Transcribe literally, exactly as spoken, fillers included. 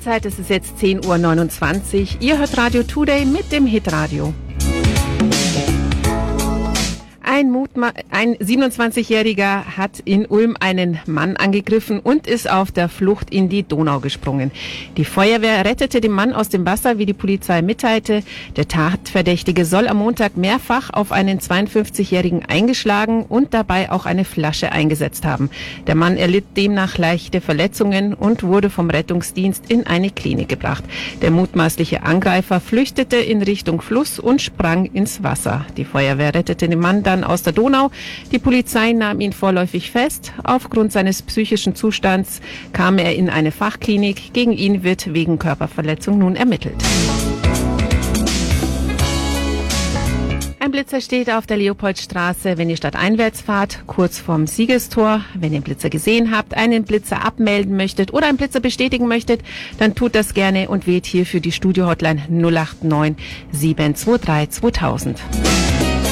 Zeit, es ist jetzt zehn Uhr neunundzwanzig. Ihr hört Radio Today mit dem Hitradio. Ein, Mutma- ein siebenundzwanzigjähriger hat in Ulm einen Mann angegriffen und ist auf der Flucht in die Donau gesprungen. Die Feuerwehr rettete den Mann aus dem Wasser, wie die Polizei mitteilte. Der Tatverdächtige soll am Montag mehrfach auf einen zweiundfünfzigjährigen eingeschlagen und dabei auch eine Flasche eingesetzt haben. Der Mann erlitt demnach leichte Verletzungen und wurde vom Rettungsdienst in eine Klinik gebracht. Der mutmaßliche Angreifer flüchtete in Richtung Fluss und sprang ins Wasser. Die Feuerwehr rettete den Mann dann aus der Donau. Die Polizei nahm ihn vorläufig fest. Aufgrund seines psychischen Zustands kam er in eine Fachklinik. Gegen ihn wird wegen Körperverletzung nun ermittelt. Ein Blitzer steht auf der Leopoldstraße, wenn ihr stadteinwärts fahrt, kurz vorm Siegestor. Wenn ihr einen Blitzer gesehen habt, einen Blitzer abmelden möchtet oder einen Blitzer bestätigen möchtet, dann tut das gerne und wählt hierfür die Studio-Hotline null acht neun sieben zwei drei zweitausend.